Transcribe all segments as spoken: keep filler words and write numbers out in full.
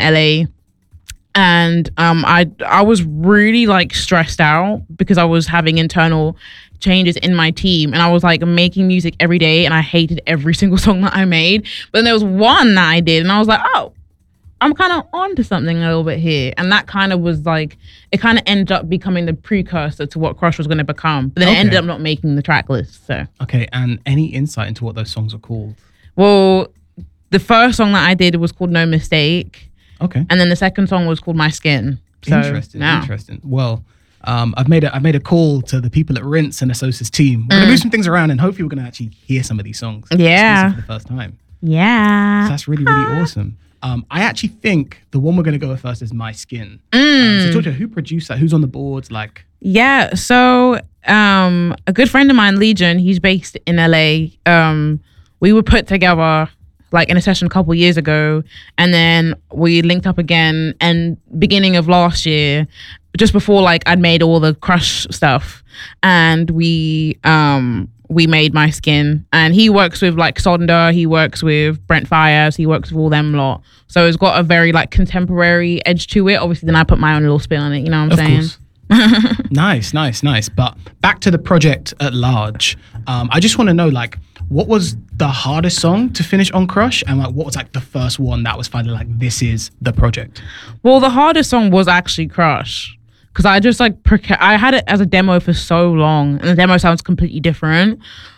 L A. And um, I I was really like stressed out because I was having internal changes in my team, and I was like making music every day, and I hated every single song that I made. But then there was one that I did, and I was like, oh, I'm kind of onto something a little bit here. And that kind of was like, it kind of ended up becoming the precursor to what Crush was going to become. But then okay. it ended up not making the track list. So okay, and any insight into what those songs are called? Well, the first song that I did was called No Mistake. Okay. And then the second song was called My Skin. So, interesting. yeah. Interesting. Well, um, I've made a I've made a call to the people at Rinse and Asosa's team. We're mm. gonna move some things around, and hopefully we're gonna actually hear some of these songs. Yeah. For the first time. Yeah. So that's really really awesome. Um, I actually think the one we're gonna go with first is My Skin. Mm. Um, so talk to who produced that? Who's on the boards? Like. Yeah. So um, a good friend of mine, Legion, he's based in L A. Um, we were put together like in a session a couple years ago, and then we linked up again and beginning of last year, just before like I'd made all the Crush stuff, and we um we made My Skin. And he works with like Sonder, he works with Brent Fires, he works with all them lot, so it's got a very like contemporary edge to it. Obviously then I put my own little spin on it, you know what I'm of saying? Course. nice nice nice But back to the project at large, um I just want to know, like, what was the hardest song to finish on Crush, and like what was like the first one that was finally like, this is the project? Well, the hardest song was actually Crush, because I just like preca- I had it as a demo for so long, and the demo sounds completely different,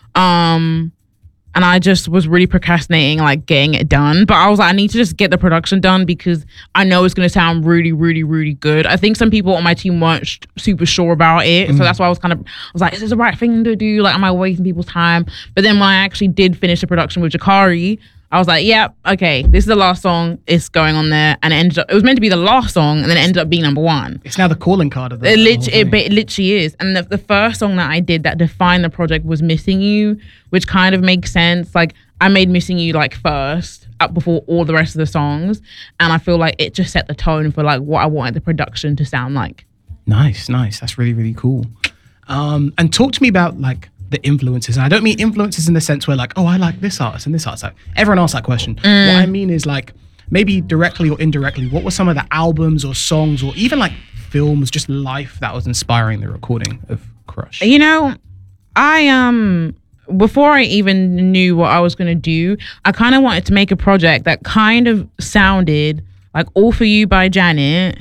um and I just was really procrastinating like getting it done. But I was like, I need to just get the production done because I know it's going to sound really, really, really good. I think some people on my team weren't sh- super sure about it. Mm. So that's why I was kind of, I was like, is this the right thing to do? Like, am I wasting people's time? But then when I actually did finish the production with Jakari, I was like, yeah, okay, this is the last song. It's going on there. And it ended up, it was meant to be the last song, and then it ended up being number one. It's now the calling card of the It, lit- it, it literally is. And the, the first song that I did that defined the project was Missing You, which kind of makes sense. Like, I made Missing You like first, up before all the rest of the songs. And I feel like it just set the tone for like what I wanted the production to sound like. Nice, nice. That's really, really cool. Um, and talk to me about like the influences. And I don't mean influences in the sense where like, oh, I like this artist and this artist. Like, everyone asks that question. Mm. What I mean is like, maybe directly or indirectly, what were some of the albums or songs or even like films, just life that was inspiring the recording of Crush? You know, I, um, before I even knew what I was going to do, I kind of wanted to make a project that kind of sounded like All For You by Janet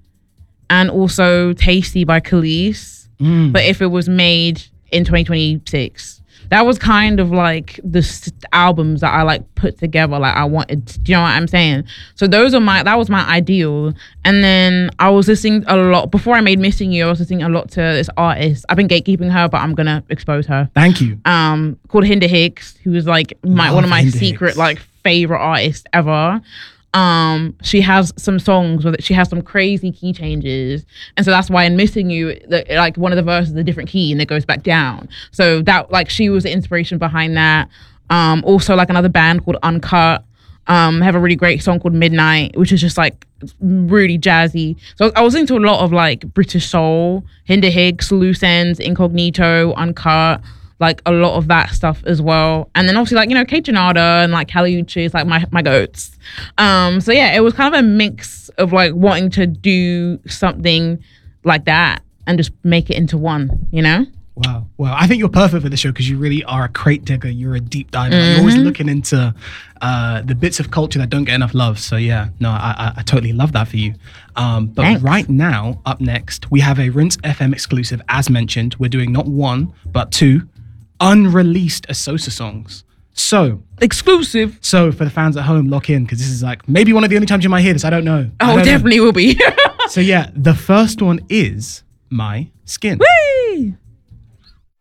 and also Tasty by Khalees. Mm. But if it was made in twenty twenty-six, that was kind of like the st- albums that I like put together. Like I wanted, to, do you know what I'm saying? So those are my, that was my ideal. And then I was listening a lot, before I made Missing You, I was listening a lot to this artist. I've been gatekeeping her, but I'm going to expose her. Thank you. Um, called Hinder Hicks, who was like my, Love one of my Hinder secret Hicks. like favorite artists ever. Um, she has some songs with it. She has some crazy key changes, and so that's why in Missing You, the, like one of the verses is a different key and it goes back down. So that like she was the inspiration behind that. Um, also like another band called Uncut, um, have a really great song called Midnight, which is just like really jazzy. So I was into a lot of like British soul, Hinder Hicks, Loose Ends, Incognito, Uncut. Like a lot of that stuff as well. And then obviously like, you know, Kate Janada and like Kali Uchis is like my, my goats. Um, so yeah, it was kind of a mix of like wanting to do something like that and just make it into one, you know? Wow. Well, I think you're perfect for the show because you really are a crate digger. You're a deep diver. Mm-hmm. You're always looking into uh, the bits of culture that don't get enough love. So yeah, no, I, I, I totally love that for you. Um, but Thanks. Right now, up next, we have a Rinse F M exclusive. As mentioned, we're doing not one, but two unreleased Asosa songs. So exclusive. So for the fans at home, lock in because this is like maybe one of the only times you might hear this. I don't know. Oh, don't definitely know. will be. So yeah, the first one is My Skin. Whee!